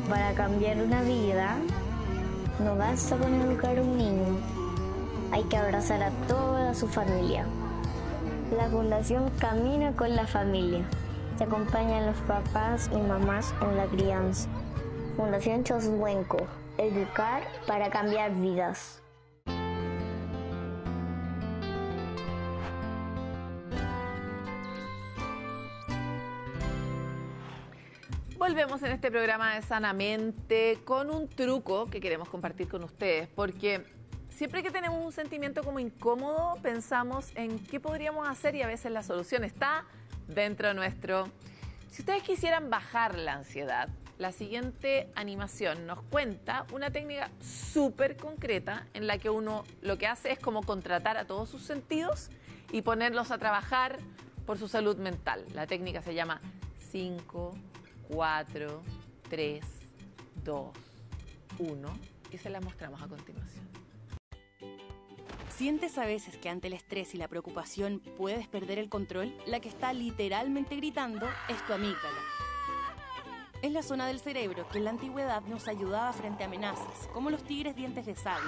Para cambiar una vida, no basta con educar a un niño, hay que abrazar a toda su familia. La Fundación camina con la familia, se acompañan los papás y mamás en la crianza. Fundación Choswenco, educar para cambiar vidas. Volvemos en este programa de Sanamente con un truco que queremos compartir con ustedes, porque siempre que tenemos un sentimiento como incómodo, pensamos en qué podríamos hacer y a veces la solución está dentro nuestro. Si ustedes quisieran bajar la ansiedad, la siguiente animación nos cuenta una técnica súper concreta en la que uno lo que hace es como contratar a todos sus sentidos y ponerlos a trabajar por su salud mental. La técnica se llama 5, 4, 3, 2, 1 y se la mostramos a continuación. ¿Sientes a veces que ante el estrés y la preocupación puedes perder el control? La que está literalmente gritando es tu amígdala. Es la zona del cerebro que en la antigüedad nos ayudaba frente a amenazas, como los tigres dientes de sable.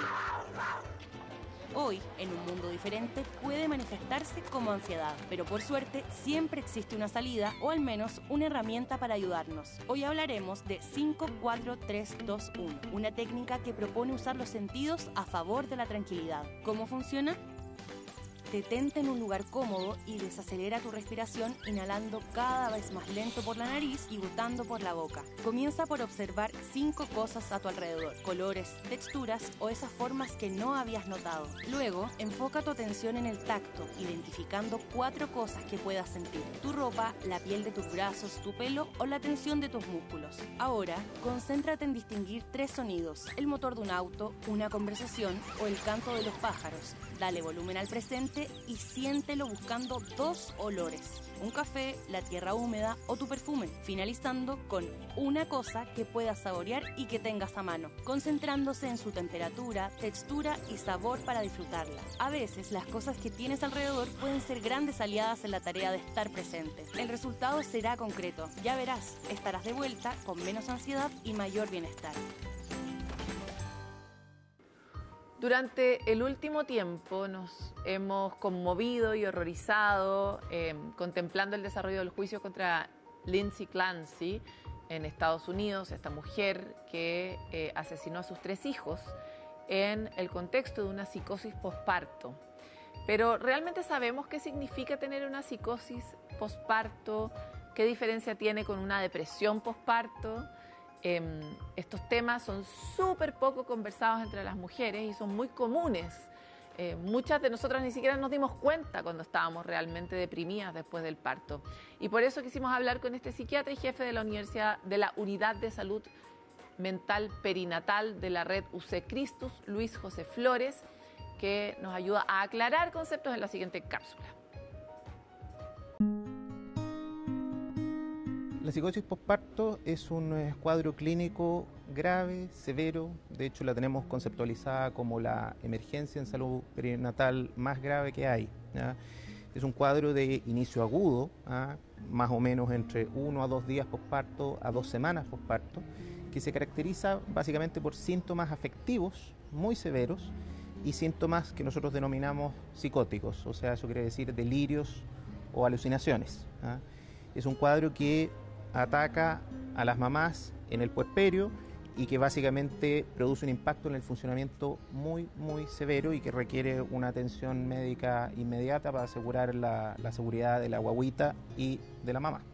Hoy, en un mundo diferente, puede manifestarse como ansiedad, pero por suerte siempre existe una salida o al menos una herramienta para ayudarnos. Hoy hablaremos de 5, 4, 3, 2, 1, una técnica que propone usar los sentidos a favor de la tranquilidad. ¿Cómo funciona? Detente en un lugar cómodo y desacelera tu respiración inhalando cada vez más lento por la nariz y botando por la boca. Comienza por observar 5 cosas a tu alrededor, colores, texturas o esas formas que no habías notado. Luego, enfoca tu atención en el tacto, identificando 4 cosas que puedas sentir: tu ropa, la piel de tus brazos, tu pelo o la tensión de tus músculos. Ahora, concéntrate en distinguir 3 sonidos: el motor de un auto, una conversación o el canto de los pájaros. Dale volumen al presente y siéntelo buscando 2 olores: un café, la tierra húmeda o tu perfume, finalizando con una cosa que puedas saborear y que tengas a mano, concentrándose en su temperatura, textura y sabor para disfrutarla. A veces las cosas que tienes alrededor pueden ser grandes aliadas en la tarea de estar presente. El resultado será concreto, ya verás, estarás de vuelta con menos ansiedad y mayor bienestar. Durante el último tiempo nos hemos conmovido y horrorizado contemplando el desarrollo del juicio contra Lindsay Clancy en Estados Unidos, esta mujer que asesinó a sus 3 hijos en el contexto de una psicosis posparto. Pero ¿realmente sabemos qué significa tener una psicosis posparto? ¿Qué diferencia tiene con una depresión posparto? Estos temas son súper poco conversados entre las mujeres y son muy comunes. Muchas de nosotras ni siquiera nos dimos cuenta cuando estábamos realmente deprimidas después del parto. Y por eso quisimos hablar con este psiquiatra y jefe de la Unidad de Salud Mental Perinatal de la red UC Christus, Luis José Flores, que nos ayuda a aclarar conceptos en la siguiente cápsula. La psicosis posparto es un cuadro clínico grave, severo. De hecho, la tenemos conceptualizada como la emergencia en salud perinatal más grave que hay, ¿ya? Es un cuadro de inicio agudo, ¿ya? Más o menos entre 1 a 2 días posparto a 2 semanas posparto, que se caracteriza básicamente por síntomas afectivos muy severos y síntomas que nosotros denominamos psicóticos, o sea, eso quiere decir delirios o alucinaciones, ¿ya? Es un cuadro que ataca a las mamás en el puerperio y que básicamente produce un impacto en el funcionamiento muy severo y que requiere una atención médica inmediata para asegurar la seguridad de la guagüita y de la mamá.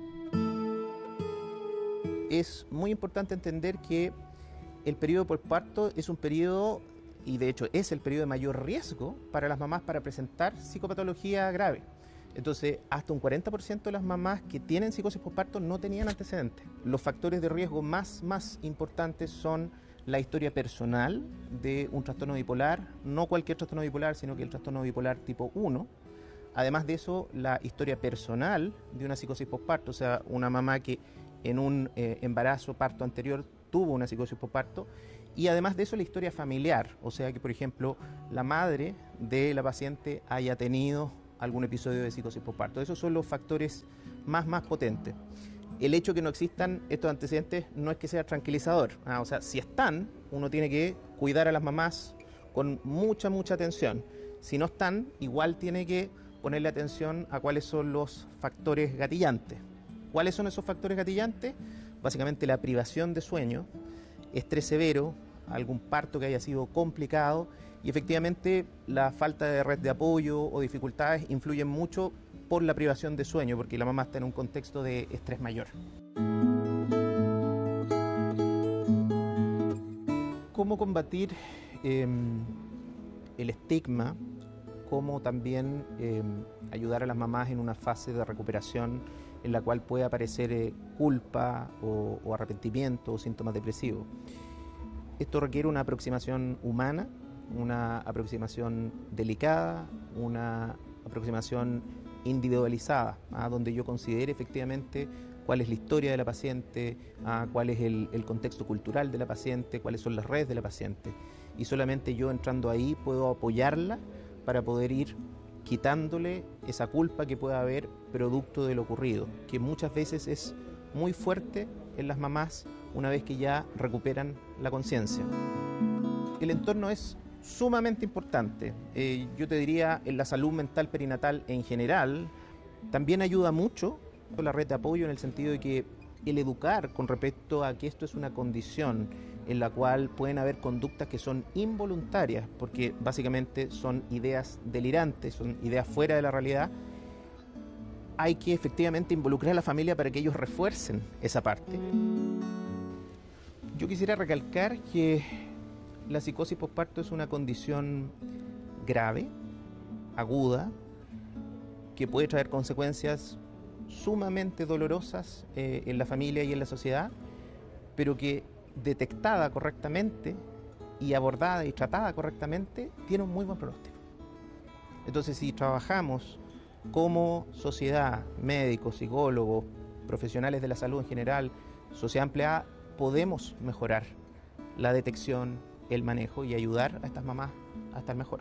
Es muy importante entender que el periodo posparto es un periodo, y de hecho es el periodo de mayor riesgo para las mamás para presentar psicopatología grave. Entonces, hasta un 40% de las mamás que tienen psicosis posparto no tenían antecedentes. Los factores de riesgo más importantes son la historia personal de un trastorno bipolar, no cualquier trastorno bipolar, sino que el trastorno bipolar tipo 1. Además de eso, la historia personal de una psicosis posparto, o sea, una mamá que en un embarazo, parto anterior, tuvo una psicosis posparto. Y además de eso, la historia familiar, o sea, que por ejemplo, la madre de la paciente haya tenido algún episodio de psicosis posparto. Esos son los factores más potentes. el hecho de que no existan estos antecedentes no es que sea tranquilizador. O sea, si están, uno tiene que cuidar a las mamás con mucha atención. Si no están, igual tiene que ponerle atención a cuáles son los factores gatillantes. ¿Cuáles son esos factores gatillantes? Básicamente la privación de sueño, estrés severo, algún parto que haya sido complicado y efectivamente la falta de red de apoyo o dificultades influyen mucho por la privación de sueño, porque la mamá está en un contexto de estrés mayor. ¿Cómo combatir el estigma? ¿Cómo también ayudar a las mamás en una fase de recuperación en la cual puede aparecer culpa o arrepentimiento o síntomas depresivos? Esto requiere una aproximación humana, una aproximación delicada, una aproximación individualizada, donde yo considere efectivamente cuál es la historia de la paciente, cuál es el contexto cultural de la paciente, cuáles son las redes de la paciente. Y solamente yo entrando ahí puedo apoyarla para poder ir quitándole esa culpa que pueda haber producto de lo ocurrido, que muchas veces es muy fuerte en las mamás una vez que ya recuperan la conciencia. El entorno es sumamente importante. Yo te diría, en la salud mental perinatal en general, también ayuda mucho la red de apoyo en el sentido de que el educar con respecto a que esto es una condición en la cual pueden haber conductas que son involuntarias, porque básicamente son ideas delirantes, son ideas fuera de la realidad. Hay que efectivamente involucrar a la familia para que ellos refuercen esa parte. Yo quisiera recalcar que la psicosis posparto es una condición grave, aguda, que puede traer consecuencias sumamente dolorosas en la familia y en la sociedad, pero que detectada correctamente y abordada y tratada correctamente, tiene un muy buen pronóstico. Entonces, si trabajamos como sociedad, médicos, psicólogos, profesionales de la salud en general, sociedad empleada, podemos mejorar la detección, el manejo y ayudar a estas mamás a estar mejor.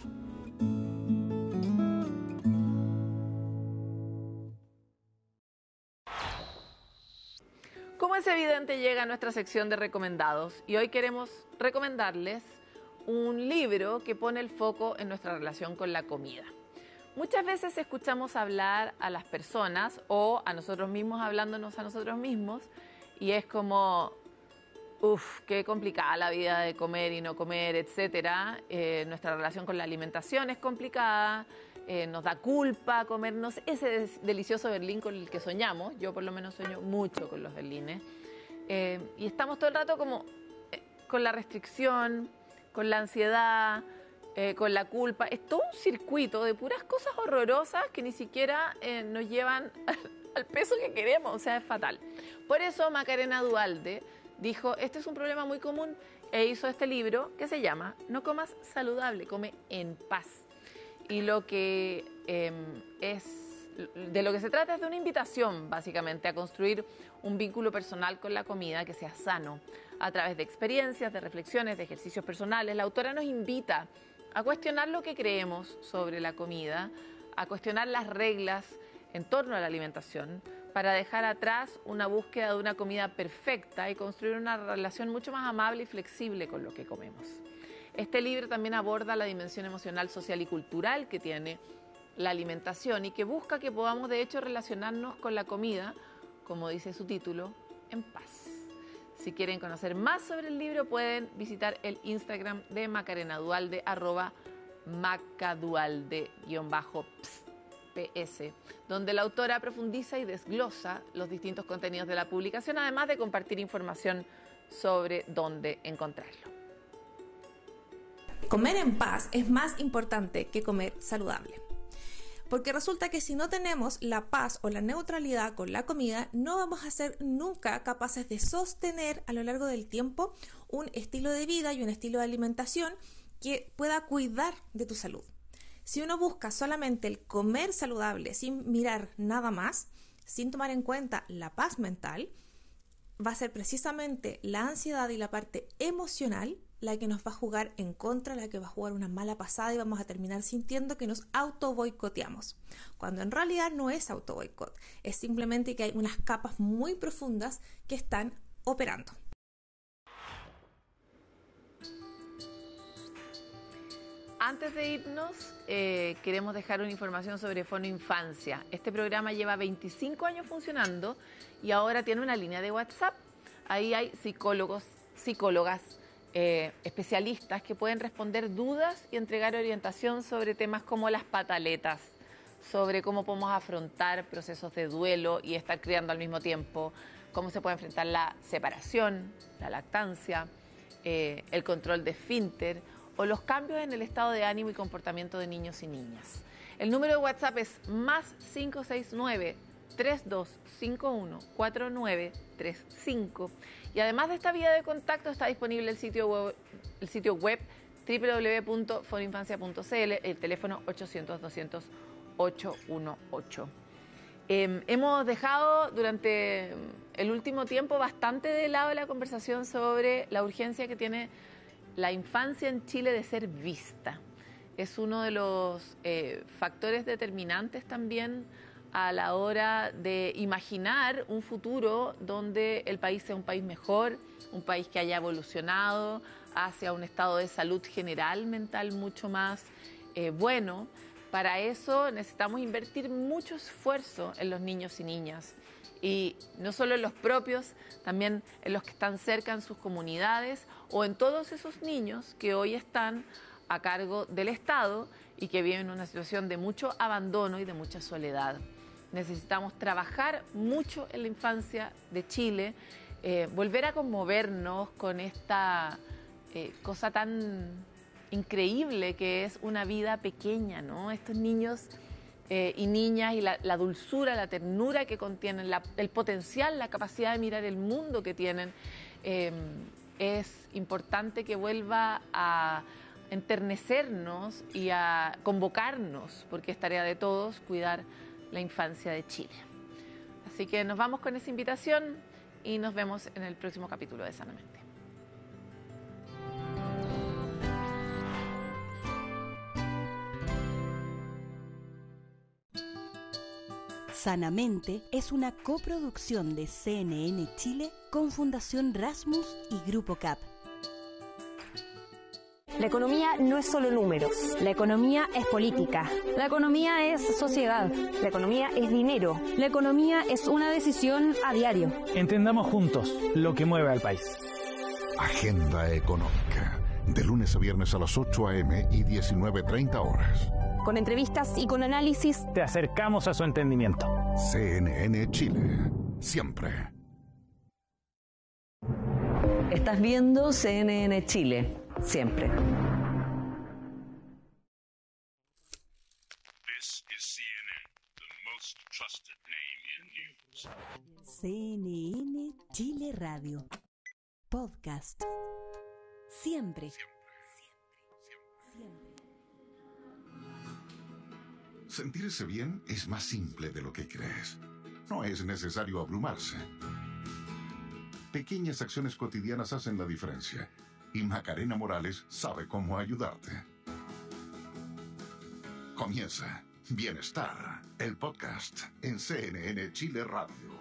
Como es evidente, llega a nuestra sección de recomendados y hoy queremos recomendarles un libro que pone el foco en nuestra relación con la comida. Muchas veces escuchamos hablar a las personas o a nosotros mismos hablándonos a nosotros mismos y es como, qué complicada la vida de comer y no comer, etcétera. Nuestra relación con la alimentación es complicada. Nos da culpa comernos ese delicioso berlín con el que soñamos. Yo por lo menos sueño mucho con los berlines. Y estamos todo el rato como con la restricción, con la ansiedad, con la culpa. Es todo un circuito de puras cosas horrorosas que ni siquiera nos llevan al peso que queremos. O sea, es fatal. Por eso Macarena Duhalde dijo, este es un problema muy común, e hizo este libro que se llama No comas saludable, come en paz. Y lo que de lo que se trata es de una invitación, básicamente, a construir un vínculo personal con la comida que sea sano. A través de experiencias, de reflexiones, de ejercicios personales, la autora nos invita a cuestionar lo que creemos sobre la comida, a cuestionar las reglas en torno a la alimentación, para dejar atrás una búsqueda de una comida perfecta y construir una relación mucho más amable y flexible con lo que comemos. Este libro también aborda la dimensión emocional, social y cultural que tiene la alimentación y que busca que podamos de hecho relacionarnos con la comida, como dice su título, en paz. Si quieren conocer más sobre el libro pueden visitar el Instagram de Macarena Duhalde, @macaduhalde_ps, donde la autora profundiza y desglosa los distintos contenidos de la publicación, además de compartir información sobre dónde encontrarlo. Comer en paz es más importante que comer saludable. Porque resulta que si no tenemos la paz o la neutralidad con la comida, no vamos a ser nunca capaces de sostener a lo largo del tiempo un estilo de vida y un estilo de alimentación que pueda cuidar de tu salud. Si uno busca solamente el comer saludable sin mirar nada más, sin tomar en cuenta la paz mental, va a ser precisamente la ansiedad y la parte emocional la que nos va a jugar en contra, la que va a jugar una mala pasada y vamos a terminar sintiendo que nos auto boicoteamos. Cuando en realidad no es auto boicot, es simplemente que hay unas capas muy profundas que están operando. Antes de irnos, queremos dejar una información sobre Fono Infancia. Este programa lleva 25 años funcionando y ahora tiene una línea de WhatsApp. Ahí hay psicólogos, psicólogas, especialistas que pueden responder dudas y entregar orientación sobre temas como las pataletas, sobre cómo podemos afrontar procesos de duelo y estar criando al mismo tiempo, cómo se puede enfrentar la separación, la lactancia, el control de esfínter o los cambios en el estado de ánimo y comportamiento de niños y niñas. El número de WhatsApp es más 569-3251-4935 y además de esta vía de contacto está disponible el sitio web www.fonoinfancia.cl, el teléfono 800-200-818. Hemos dejado durante el último tiempo bastante de lado la conversación sobre la urgencia que tiene la infancia en Chile de ser vista. Es uno de los factores determinantes también a la hora de imaginar un futuro donde el país sea un país mejor, un país que haya evolucionado hacia un estado de salud general mental mucho más bueno. Para eso necesitamos invertir mucho esfuerzo en los niños y niñas. Y no solo en los propios, también en los que están cerca en sus comunidades o en todos esos niños que hoy están a cargo del Estado y que viven una situación de mucho abandono y de mucha soledad. Necesitamos trabajar mucho en la infancia de Chile, volver a conmovernos con esta cosa tan increíble que es una vida pequeña, ¿no? Estos niños y niñas y la dulzura, la ternura que contienen, el potencial, la capacidad de mirar el mundo que tienen, es importante que vuelva a enternecernos y a convocarnos, porque es tarea de todos cuidar la infancia de Chile. Así que nos vamos con esa invitación y nos vemos en el próximo capítulo de Sanamente. Sanamente es una coproducción de CNN Chile con Fundación Rasmus y Grupo CAP. La economía no es solo números. La economía es política. La economía es sociedad. La economía es dinero. La economía es una decisión a diario. Entendamos juntos lo que mueve al país. Agenda Económica. De lunes a viernes a las 8 a.m. y 19:30 horas. Con entrevistas y con análisis. Te acercamos a su entendimiento. CNN Chile. Siempre. Estás viendo CNN Chile. Siempre. This is CNN, the most trusted name in news. CNN Chile Radio. Podcast. Siempre. Sentirse bien es más simple de lo que crees. No es necesario abrumarse. Pequeñas acciones cotidianas hacen la diferencia. Y Macarena Morales sabe cómo ayudarte. Comienza Bienestar, el podcast en CNN Chile Radio.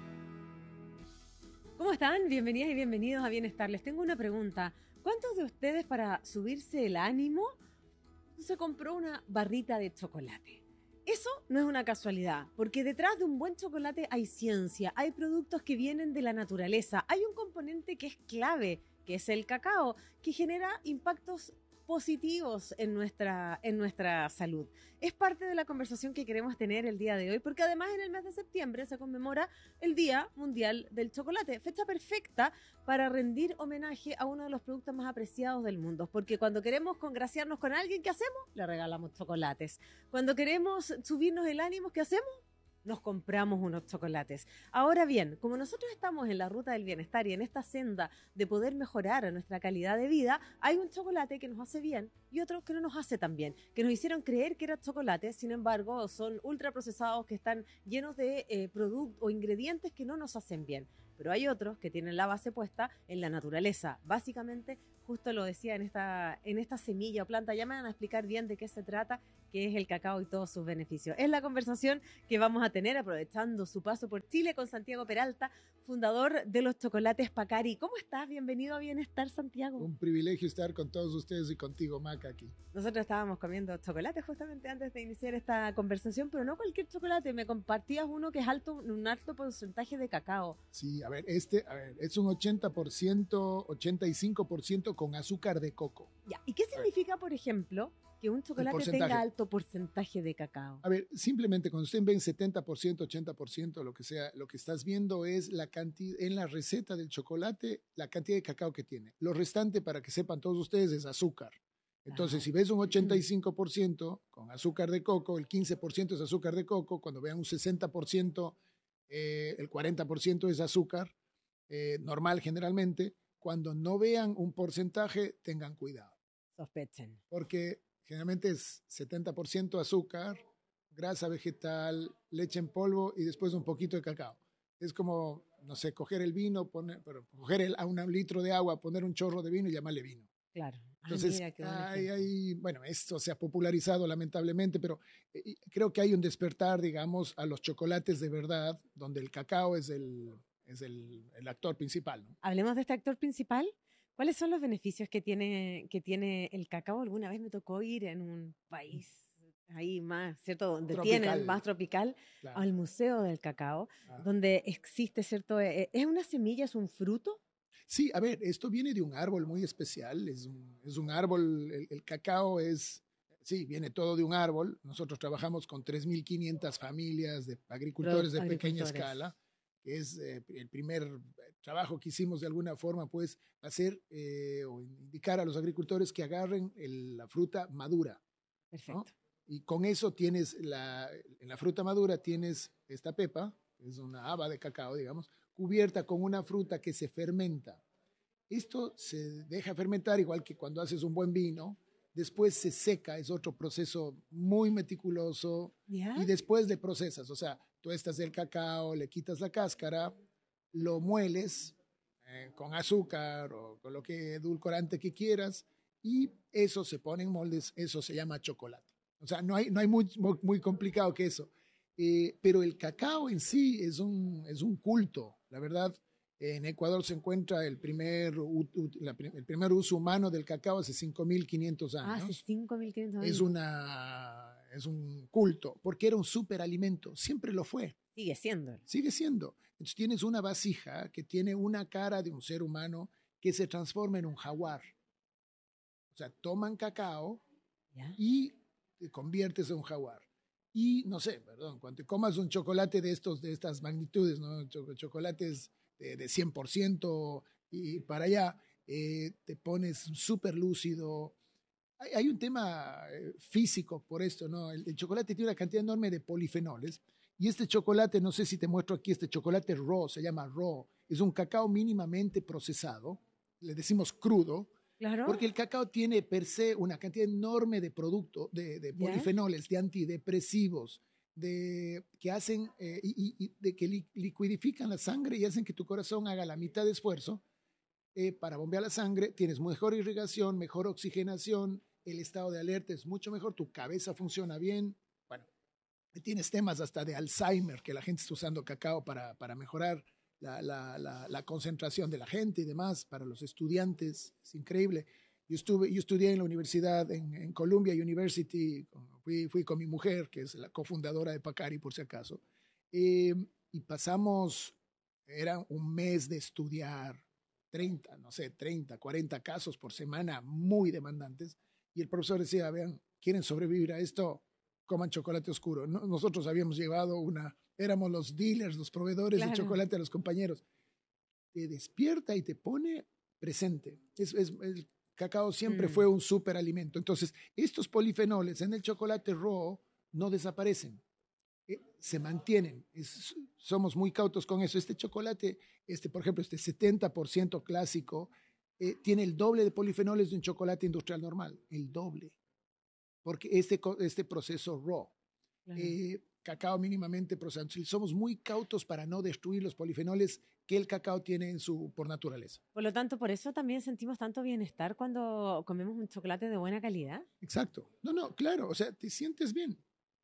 ¿Cómo están? Bienvenidas y bienvenidos a Bienestar. Les tengo una pregunta. ¿Cuántos de ustedes para subirse el ánimo se compró una barrita de chocolate? Eso no es una casualidad, porque detrás de un buen chocolate hay ciencia, hay productos que vienen de la naturaleza, hay un componente que es clave, que es el cacao, que genera impactos positivos en nuestra salud. Es parte de la conversación que queremos tener el día de hoy, porque además en el mes de septiembre se conmemora el Día Mundial del Chocolate, fecha perfecta para rendir homenaje a uno de los productos más apreciados del mundo, porque cuando queremos congraciarnos con alguien, ¿qué hacemos? Le regalamos chocolates. Cuando queremos subirnos el ánimo, ¿qué hacemos? Nos compramos unos chocolates. Ahora bien, como nosotros estamos en la ruta del bienestar y en esta senda de poder mejorar nuestra calidad de vida, hay un chocolate que nos hace bien y otro que no nos hace tan bien, que nos hicieron creer que era chocolate, sin embargo son ultraprocesados que están llenos de productos o ingredientes que no nos hacen bien. pero hay otros que tienen la base puesta en la naturaleza. Básicamente, justo lo decía en esta semilla o planta, ya me van a explicar bien de qué se trata, qué es el cacao y todos sus beneficios. Es la conversación que vamos a tener aprovechando su paso por Chile con Santiago Peralta, fundador de los chocolates Pacari. ¿Cómo estás? Bienvenido a Bienestar, Santiago. Un privilegio estar con todos ustedes y contigo, Maca, aquí. Nosotros estábamos comiendo chocolate justamente antes de iniciar esta conversación, pero no cualquier chocolate. Me compartías uno que es un alto porcentaje de cacao. Sí, es un 80%, 85% con azúcar de coco. Ya. ¿Y qué significa, por ejemplo, que un chocolate tenga alto porcentaje de cacao? A ver, simplemente cuando ustedes ven 70%, 80%, lo que sea, lo que estás viendo es la cantidad, en la receta del chocolate, la cantidad de cacao que tiene. Lo restante, para que sepan todos ustedes, es azúcar. Entonces, si ves un 85% con azúcar de coco, el 15% es azúcar de coco, cuando vean un 60%, el 40% es azúcar, normal generalmente. Cuando no vean un porcentaje, tengan cuidado. Sospechen. Porque generalmente es 70% azúcar, grasa vegetal, leche en polvo y después un poquito de cacao. Es como, no sé, coger el vino, coger a un litro de agua, poner un chorro de vino y llamarle vino. Claro. Entonces, bueno, esto se ha popularizado lamentablemente, pero creo que hay un despertar, digamos, a los chocolates de verdad, donde el cacao es el actor principal, ¿no? Hablemos de este actor principal. ¿Cuáles son los beneficios que tiene el cacao? Alguna vez me tocó ir en un país ahí más, ¿cierto? Donde tienen más tropical, claro, al Museo del Cacao, donde existe, ¿cierto? ¿Es una semilla, es un fruto? Sí, a ver, esto viene de un árbol muy especial, es un árbol, el cacao viene todo de un árbol. Nosotros trabajamos con 3.500 familias de agricultores de pequeña escala, que es el primer trabajo que hicimos de alguna forma, pues hacer o indicar a los agricultores que agarren la fruta madura. Perfecto. ¿No? Y con eso tienes, en la fruta madura tienes esta pepa, que es una haba de cacao, digamos, cubierta con una fruta que se fermenta. Esto se deja fermentar igual que cuando haces un buen vino, después se seca, es otro proceso muy meticuloso, y después le procesas, o sea, tuestas el cacao, le quitas la cáscara, lo mueles con azúcar o con lo que edulcorante que quieras, y eso se pone en moldes, eso se llama chocolate. O sea, no hay muy complicado que eso. Pero el cacao en sí es un culto, la verdad. En Ecuador se encuentra el primer uso humano del cacao hace 5.500 años. Hace 5.500 años. Es un culto, porque era un superalimento, siempre lo fue. Sigue siendo. Sigue siendo. Entonces tienes una vasija que tiene una cara de un ser humano que se transforma en un jaguar. O sea, toman cacao y te conviertes en un jaguar. Y no sé, cuando te comas un chocolate de estas magnitudes, ¿no? Chocolates de 100% y para allá, te pones súper lúcido. Hay un tema físico por esto, ¿no? El chocolate tiene una cantidad enorme de polifenoles, y este chocolate, no sé si te muestro aquí, este chocolate raw, se llama raw, es un cacao mínimamente procesado, le decimos crudo, claro, porque el cacao tiene per se una cantidad enorme de productos, de polifenoles, de antidepresivos, que hacen que liquidifican la sangre y hacen que tu corazón haga la mitad de esfuerzo para bombear la sangre. Tienes mejor irrigación, mejor oxigenación, el estado de alerta es mucho mejor, tu cabeza funciona bien. Bueno, tienes temas hasta de Alzheimer, que la gente está usando cacao para mejorar la concentración de la gente y demás, para los estudiantes, es increíble. Yo estudié en la universidad, en Columbia University, fui con mi mujer, que es la cofundadora de Pacari, por si acaso, y pasamos, era un mes de estudiar 30, 40 casos por semana, muy demandantes, y el profesor decía, vean, ¿quieren sobrevivir a esto? Coman chocolate oscuro. Nosotros habíamos llevado éramos los dealers, los proveedores de chocolate a los compañeros. Te despierta y te pone presente. El cacao siempre fue un superalimento. Entonces, estos polifenoles en el chocolate raw no desaparecen, se mantienen. Somos muy cautos con eso. Este chocolate, por ejemplo, este 70% clásico, tiene el doble de polifenoles de un chocolate industrial normal, el doble, porque este proceso raw. cacao mínimamente procesado. Entonces, somos muy cautos para no destruir los polifenoles que el cacao tiene por naturaleza. Por lo tanto, por eso también sentimos tanto bienestar cuando comemos un chocolate de buena calidad. Exacto. No, claro, o sea, te sientes bien.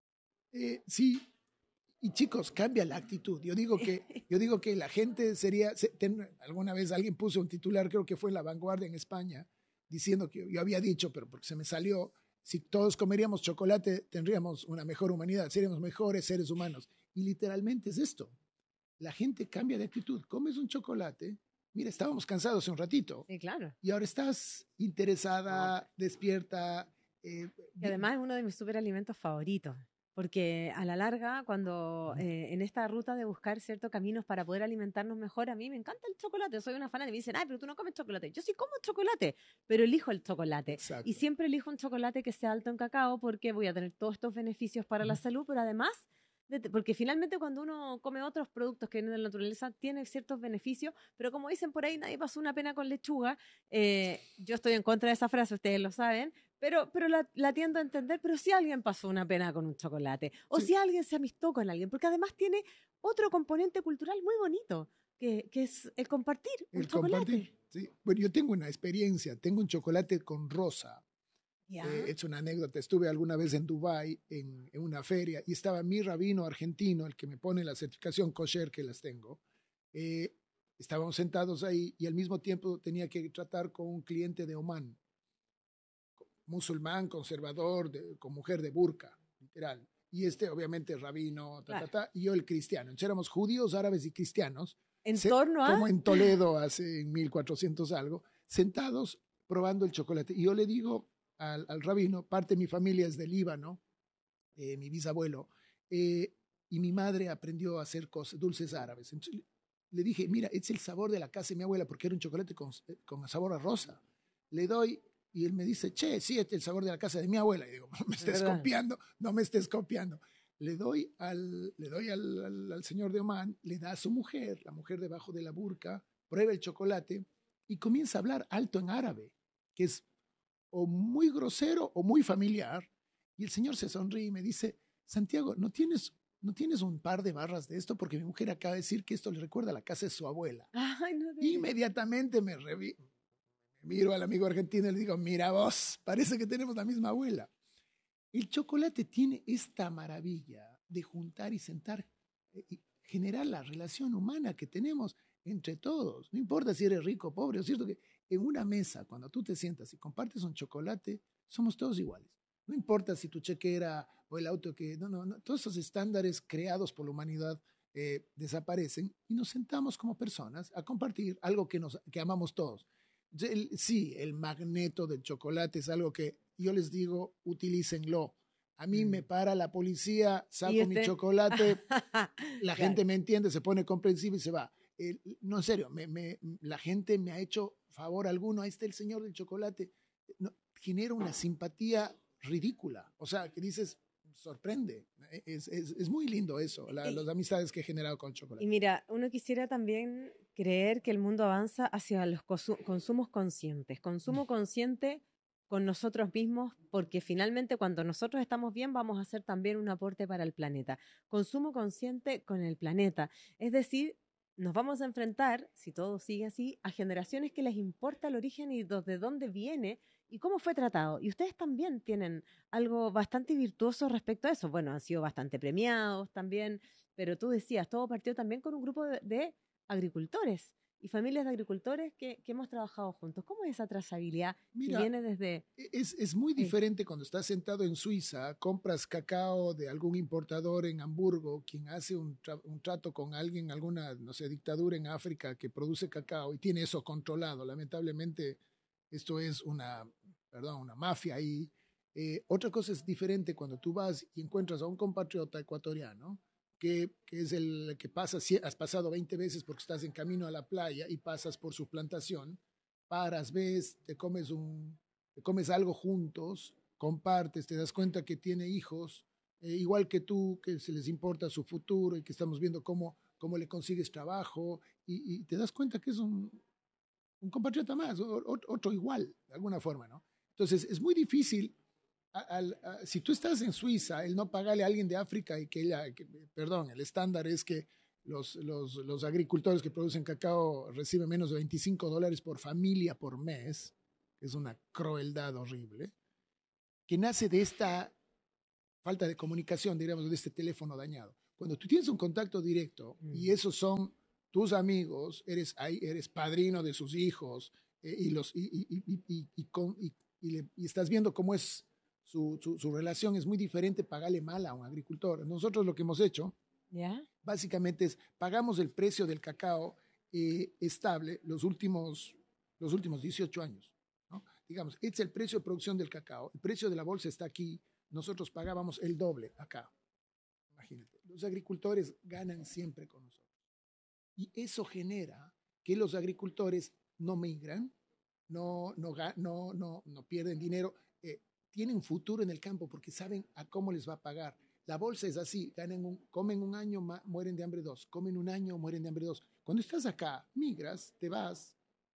Sí, y chicos, cambia la actitud. Yo digo que la gente alguna vez alguien puso un titular, creo que fue en La Vanguardia en España, diciendo que yo había dicho, pero porque se me salió, si todos comeríamos chocolate, tendríamos una mejor humanidad, seríamos mejores seres humanos. Y literalmente es esto. La gente cambia de actitud. Comes un chocolate. Mira, estábamos cansados hace un ratito. Sí, claro. Y ahora estás interesada, despierta. Y además es uno de mis superalimentos favoritos. Porque a la larga, cuando en esta ruta de buscar ciertos caminos para poder alimentarnos mejor, a mí me encanta el chocolate. Soy una fan y me dicen, ay, pero tú no comes chocolate. Yo sí como chocolate, pero elijo el chocolate. Exacto. Y siempre elijo un chocolate que sea alto en cacao porque voy a tener todos estos beneficios para la salud, pero además, porque finalmente cuando uno come otros productos que vienen de la naturaleza, tiene ciertos beneficios, pero como dicen por ahí, nadie pasó una pena con lechuga. Yo estoy en contra de esa frase, ustedes lo saben. Pero la tiendo a entender, pero si alguien pasó una pena con un chocolate, o si alguien se amistó con alguien, porque además tiene otro componente cultural muy bonito, que es el compartir un chocolate. Compartir, sí. Bueno, yo tengo una experiencia, tengo un chocolate con rosa. He hecho una anécdota, estuve alguna vez en Dubái en una feria y estaba mi rabino argentino, el que me pone la certificación kosher que las tengo. Estábamos sentados ahí y al mismo tiempo tenía que tratar con un cliente de Omán, musulmán, conservador, con mujer de burka, literal. Y obviamente, rabino, y yo el cristiano. Entonces éramos judíos, árabes y cristianos. Como en Toledo hace 1400 algo, sentados probando el chocolate. Y yo le digo al rabino, parte de mi familia es de Líbano, mi bisabuelo, y mi madre aprendió a hacer dulces árabes. Entonces le dije, mira, es el sabor de la casa de mi abuela, porque era un chocolate con sabor a rosa. Le doy. Y él me dice, che, sí, este es el sabor de la casa de mi abuela. Y digo, no me estés copiando. Le doy al señor de Omán, le da a su mujer, la mujer debajo de la burka, prueba el chocolate y comienza a hablar alto en árabe, que es o muy grosero o muy familiar. Y el señor se sonríe y me dice, Santiago, ¿no tienes un par de barras de esto? Porque mi mujer acaba de decir que esto le recuerda a la casa de su abuela. Ay, no. Inmediatamente me miro al amigo argentino y le digo, mira vos, parece que tenemos la misma abuela. El chocolate tiene esta maravilla de juntar y sentar y generar la relación humana que tenemos entre todos. No importa si eres rico o pobre, es cierto que en una mesa, cuando tú te sientas y compartes un chocolate, somos todos iguales. No importa si tu chequera o el auto no, todos esos estándares creados por la humanidad desaparecen y nos sentamos como personas a compartir algo que amamos todos. Sí, el magneto del chocolate es algo que yo les digo, utilícenlo. A mí me para la policía, saco mi chocolate, la gente me entiende, se pone comprensiva y se va. No, en serio, la gente me ha hecho favor alguno. Ahí está el señor del chocolate. No, genera una simpatía ridícula. O sea, que dices, sorprende. Es muy lindo eso, las amistades que he generado con el chocolate. Y mira, uno quisiera también creer que el mundo avanza hacia los consumos conscientes. Consumo consciente con nosotros mismos, porque finalmente cuando nosotros estamos bien vamos a hacer también un aporte para el planeta. Consumo consciente con el planeta. Es decir, nos vamos a enfrentar, si todo sigue así, a generaciones que les importa el origen y de dónde viene y cómo fue tratado. Y ustedes también tienen algo bastante virtuoso respecto a eso. Bueno, han sido bastante premiados también, pero tú decías, todo partió también con un grupo de agricultores y familias de agricultores que hemos trabajado juntos. ¿Cómo es esa trazabilidad que viene desde...? Es muy diferente cuando estás sentado en Suiza, compras cacao de algún importador en Hamburgo, quien hace un trato con alguien, alguna, no sé, dictadura en África que produce cacao y tiene eso controlado. Lamentablemente, esto es una mafia ahí. Otra cosa es diferente cuando tú vas y encuentras a un compatriota ecuatoriano que es el que has pasado 20 veces porque estás en camino a la playa y pasas por su plantación, paras, ves, te comes algo juntos, compartes, te das cuenta que tiene hijos, igual que tú, que se les importa su futuro y que estamos viendo cómo le consigues trabajo y te das cuenta que es un compatriota más, otro igual, de alguna forma, ¿no? Entonces es muy difícil si tú estás en Suiza, el no pagarle a alguien de África y perdón, el estándar es que los agricultores que producen cacao reciben menos de $25 por familia por mes, que es una crueldad horrible, que nace de esta falta de comunicación, diríamos, de este teléfono dañado. Cuando tú tienes un contacto directo y esos son tus amigos, eres padrino de sus hijos y estás viendo cómo es su relación, es muy diferente pagarle mal a un agricultor. Nosotros lo que hemos hecho, básicamente es pagamos el precio del cacao estable los últimos 18 años. ¿No? Digamos, este es el precio de producción del cacao, el precio de la bolsa está aquí, nosotros pagábamos el doble acá. Imagínate, los agricultores ganan siempre con nosotros. Y eso genera que los agricultores no migran, no pierden dinero, tienen futuro en el campo porque saben a cómo les va a pagar. La bolsa es así, comen un año, mueren de hambre 2, comen un año, mueren de hambre 2. Cuando estás acá, migras, te vas,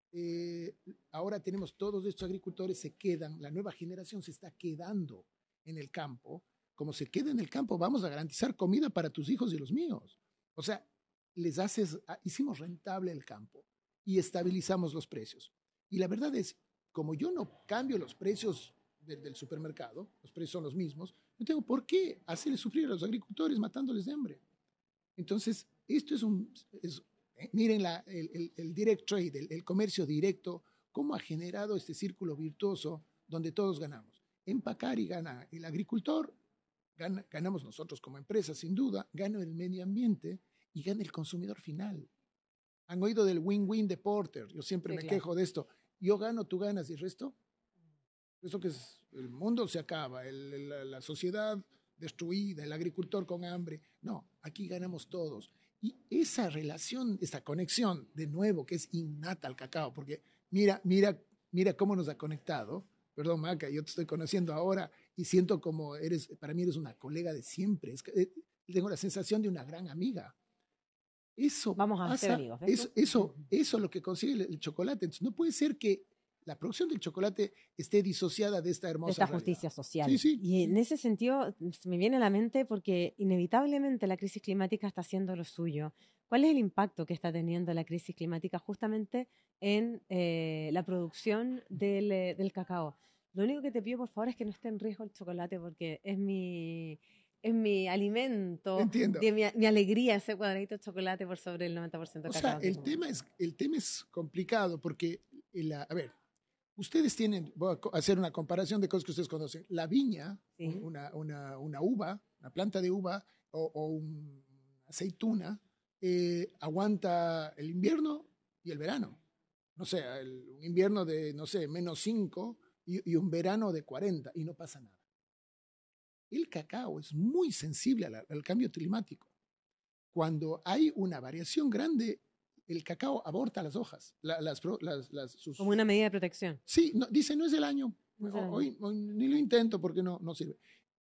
ahora tenemos todos estos agricultores, se quedan, la nueva generación se está quedando en el campo. Como se queda en el campo, vamos a garantizar comida para tus hijos y los míos. O sea, hicimos rentable el campo y estabilizamos los precios. Y la verdad es, como yo no cambio los precios del supermercado, los precios son los mismos, no tengo por qué hacerles sufrir a los agricultores matándoles de hambre. Entonces, esto miren el direct trade, el comercio directo, cómo ha generado este círculo virtuoso donde todos ganamos. Empacar y gana el agricultor, ganamos nosotros como empresa, sin duda, gana el medio ambiente y gana el consumidor final. Han oído del win-win de Porter, yo siempre me quejo de esto. Yo gano, tú ganas, ¿y el resto? Eso que es, el mundo se acaba, la sociedad destruida, el agricultor con hambre. No, aquí ganamos todos. Y esa relación, esa conexión, de nuevo, que es innata al cacao, porque mira cómo nos ha conectado. Perdón, Maca, yo te estoy conociendo ahora y siento como para mí eres una colega de siempre. Tengo la sensación de una gran amiga. Eso vamos a ser amigos. Eso es lo que consigue el chocolate. Entonces, no puede ser que la producción del chocolate esté disociada de esta hermosa esta justicia social. Sí. Y en ese sentido me viene a la mente porque inevitablemente la crisis climática está haciendo lo suyo. ¿Cuál es el impacto que está teniendo la crisis climática justamente en la producción del cacao? Lo único que te pido, por favor, es que no esté en riesgo el chocolate porque es mi alimento, mi alegría, ese cuadradito de chocolate por sobre el 90% de cacao. O sea, el tema es complicado porque, a ver, ustedes voy a hacer una comparación de cosas que ustedes conocen. La viña, una uva, una planta de uva o una aceituna, aguanta el invierno y el verano. No sé, un invierno de, -5 y un verano de 40 y no pasa nada. El cacao es muy sensible al cambio climático. Cuando hay una variación grande, el cacao aborta las hojas. Como una medida de protección. Sí, dice no es el año. Hoy ni lo intento porque no sirve.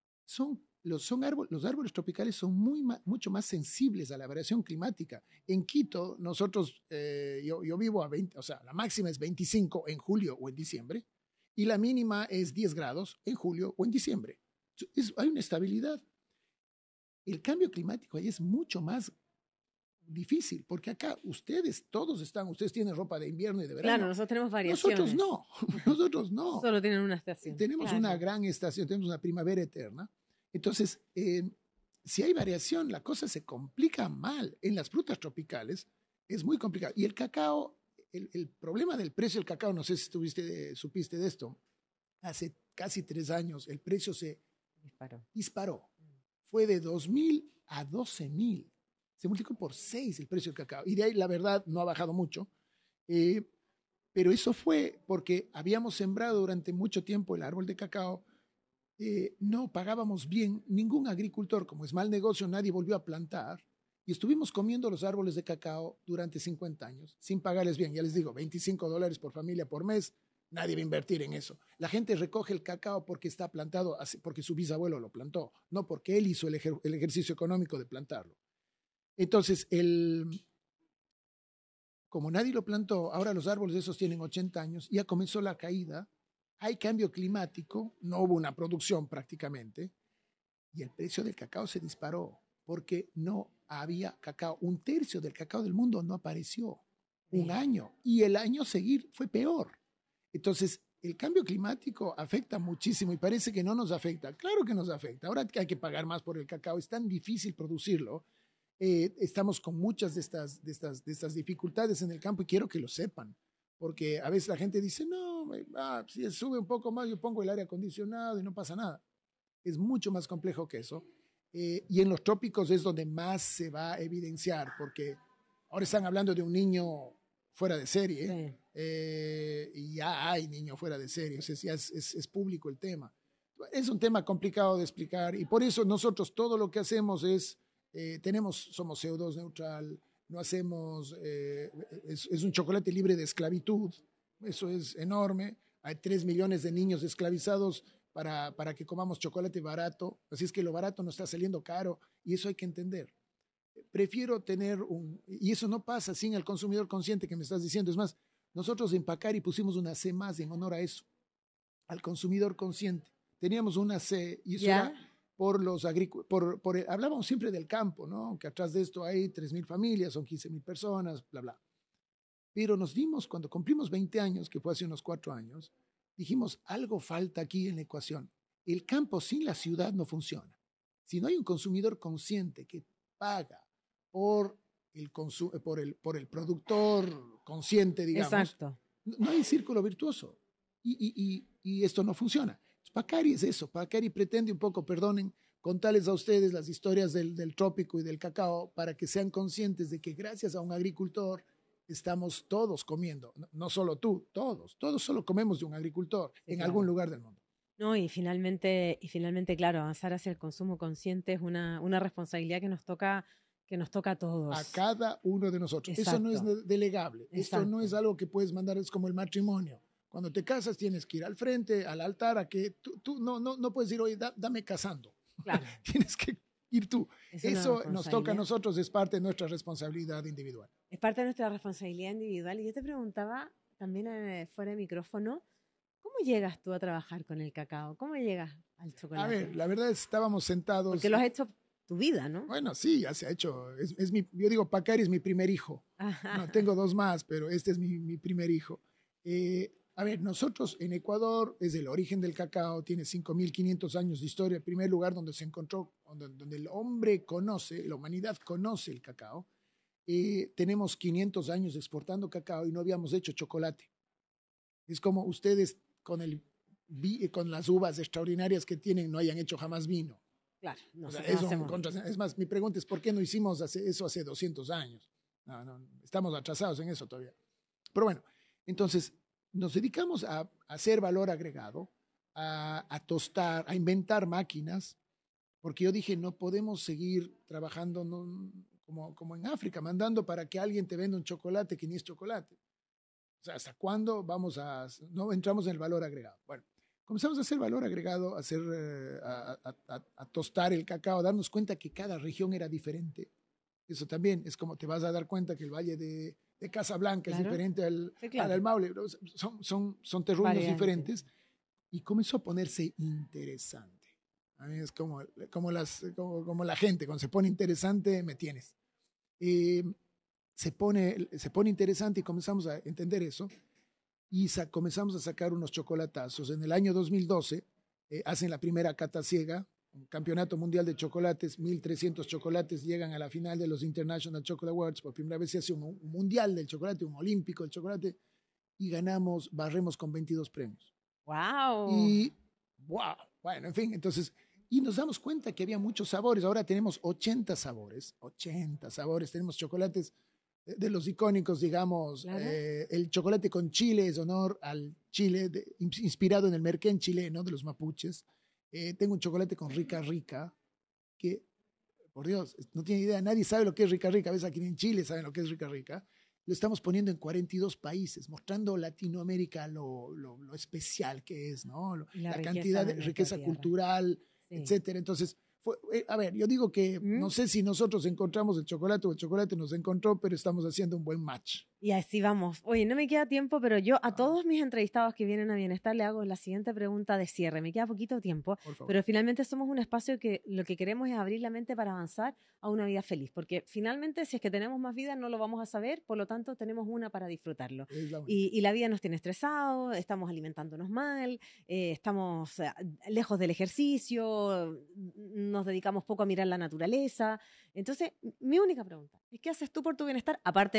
Los árboles tropicales son mucho más sensibles a la variación climática. En Quito, nosotros, yo vivo a 20, o sea, la máxima es 25 en julio o en diciembre y la mínima es 10 grados en julio o en diciembre. Hay una estabilidad. El cambio climático ahí es mucho más difícil, porque acá ustedes tienen ropa de invierno y de verano. Claro, nosotros tenemos variaciones. Nosotros no. Solo tienen una estación. Tenemos una gran estación, tenemos una primavera eterna. Entonces, si hay variación, la cosa se complica mal. En las frutas tropicales es muy complicado. Y el cacao, el problema del precio del cacao, no sé si supiste de esto, hace casi 3 años el precio se disparó. Fue de 2.000 a 12.000. Se multiplicó por 6 el precio del cacao. Y de ahí, la verdad, no ha bajado mucho. Pero eso fue porque habíamos sembrado durante mucho tiempo el árbol de cacao. No pagábamos bien. Ningún agricultor, como es mal negocio, nadie volvió a plantar. Y estuvimos comiendo los árboles de cacao durante 50 años, sin pagarles bien. Ya les digo, $25 por familia por mes. Nadie va a invertir en eso. La gente recoge el cacao porque está plantado, porque su bisabuelo lo plantó, no porque él hizo el ejercicio económico de plantarlo. Entonces, como nadie lo plantó, ahora los árboles esos tienen 80 años, ya comenzó la caída hay cambio climático, no hubo una producción prácticamente, y el precio del cacao se disparó porque no había cacao. 1/3 del cacao del mundo no apareció un año, y el año seguir fue peor. Entonces, el cambio climático afecta muchísimo y parece que no nos afecta. Claro que nos afecta. Ahora que hay que pagar más por el cacao, es tan difícil producirlo. Estamos con muchas de estas dificultades en el campo y quiero que lo sepan, porque a veces la gente dice, no, si sube un poco más yo pongo el aire acondicionado y no pasa nada. Es mucho más complejo que eso. Y en los trópicos es donde más se va a evidenciar, porque ahora están hablando de un niño fuera de serie, y ya hay niños fuera de serie, o sea, ya es público el tema. Es un tema complicado de explicar y por eso nosotros todo lo que hacemos es, somos CO2 neutral, no hacemos, es un chocolate libre de esclavitud, eso es enorme, hay 3 millones de niños esclavizados para que comamos chocolate barato, así es que lo barato nos está saliendo caro y eso hay que entender. Prefiero tener y eso no pasa sin el consumidor consciente que me estás diciendo. Es más, nosotros en Pacari pusimos una C más en honor a eso, al consumidor consciente. Teníamos una C y eso era por los agricultores, hablábamos siempre del campo, ¿no? Que atrás de esto hay 3,000 familias, son 15,000 personas, bla, bla. Pero nos dimos, cuando cumplimos 20 años, que fue hace unos 4 años, dijimos, algo falta aquí en la ecuación. El campo sin la ciudad no funciona. Si no hay un consumidor consciente que paga por el productor consciente, digamos. Exacto. No hay círculo virtuoso y esto no funciona. Pacari es eso. Pacari pretende un poco, perdonen, contarles a ustedes las historias del trópico y del cacao para que sean conscientes de que gracias a un agricultor estamos todos comiendo. No solo tú, todos solo comemos de un agricultor en algún lugar del mundo. No, y finalmente, claro, avanzar hacia el consumo consciente es una responsabilidad que nos toca a todos. A cada uno de nosotros. Exacto. Eso no es delegable. Exacto. Esto no es algo que puedes mandar, es como el matrimonio. Cuando te casas tienes que ir al frente, al altar, a que tú no puedes decir, oye, dame casando. Claro. Tienes que ir tú. Eso nos toca a nosotros, es parte de nuestra responsabilidad individual. Es parte de nuestra responsabilidad individual. Y yo te preguntaba también fuera de micrófono, ¿cómo llegas tú a trabajar con el cacao? ¿Cómo llegas al chocolate? A ver, la verdad es que estábamos sentados. Porque lo has hecho tu vida, ¿no? Bueno, sí, ya se ha hecho. Yo digo, Pacari es mi primer hijo. No, tengo 2 más, pero este es mi primer hijo. A ver, nosotros en Ecuador, es el origen del cacao, tiene 5.500 años de historia, el primer lugar donde se encontró, donde el hombre conoce, la humanidad conoce el cacao. Tenemos 500 años exportando cacao y no habíamos hecho chocolate. Es como ustedes con las uvas extraordinarias que tienen no hayan hecho jamás vino. Claro, no, o sea, es más, mi pregunta es, ¿por qué no hicimos eso hace 200 años? No, estamos atrasados en eso todavía. Pero bueno, entonces nos dedicamos a hacer valor agregado, a tostar, a inventar máquinas, porque yo dije, no podemos seguir trabajando como en África, mandando para que alguien te venda un chocolate que ni es chocolate. O sea, ¿hasta cuándo no entramos en el valor agregado? Bueno, comenzamos a hacer valor agregado, a tostar el cacao, a darnos cuenta que cada región era diferente. Eso también es como te vas a dar cuenta que el valle de Casablanca es diferente al Maule. Son terruños diferentes. Y comenzó a ponerse interesante. A mí es como la gente, cuando se pone interesante, me tienes. Se pone interesante y comenzamos a entender eso. Y comenzamos a sacar unos chocolatazos. En el año 2012 hacen la primera cata ciega, un campeonato mundial de chocolates, 1.300 chocolates llegan a la final de los International Chocolate Awards. Por primera vez se hace un mundial del chocolate, un olímpico del chocolate, y barremos con 22 premios. ¡Wow! Bueno, en fin, entonces, y nos damos cuenta que había muchos sabores. Ahora tenemos 80 sabores. Tenemos chocolates de los icónicos, digamos, claro. El chocolate con chile es honor al Chile, inspirado en el merquén chileno de los mapuches. Tengo un chocolate con rica rica, que, por Dios, no tiene idea, nadie sabe lo que es rica rica. A veces aquí en Chile saben lo que es rica rica. Lo estamos poniendo en 42 países, mostrando Latinoamérica lo especial que es, ¿no? La cantidad de riqueza cultural, etcétera. Entonces, a ver, yo digo que no sé si nosotros encontramos el chocolate o el chocolate nos encontró, pero estamos haciendo un buen match. Y así vamos. Oye, no me queda tiempo, pero yo a todos mis entrevistados que vienen a Bienestar le hago la siguiente pregunta de cierre. Me queda poquito tiempo, pero finalmente somos un espacio que lo que queremos es abrir la mente para avanzar a una vida feliz, porque finalmente si es que tenemos más vida no lo vamos a saber, por lo tanto tenemos una para disfrutarlo. Y la vida nos tiene estresados, estamos alimentándonos mal, estamos lejos del ejercicio, nos dedicamos poco a mirar la naturaleza. Entonces, mi única pregunta es, ¿qué haces tú por tu bienestar? Aparte